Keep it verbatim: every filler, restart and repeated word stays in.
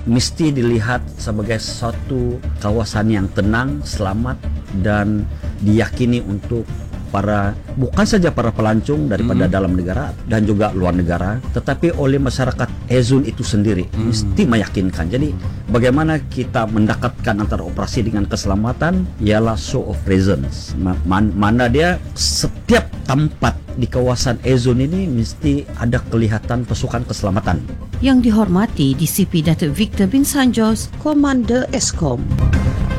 mesti dilihat sebagai suatu kawasan yang tenang, selamat dan diyakini untuk para, bukan saja para pelancong daripada hmm. dalam negara dan juga luar negara, tetapi oleh masyarakat Ezun itu sendiri hmm. mesti meyakinkan. Jadi bagaimana kita mendekatkan antara operasi dengan keselamatan ialah show of presence. Man, mana dia setiap tempat di kawasan Ezun ini mesti ada kelihatan pasukan keselamatan. Yang dihormati D C P Datuk Victor bin Sanjos, Komander Eskom.